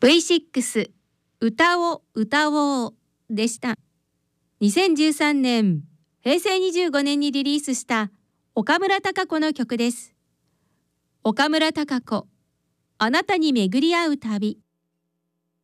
V6 歌を歌おうでした。2013年、平成25年にリリースした岡村孝子の曲です。岡村孝子、あなたに巡り合う旅。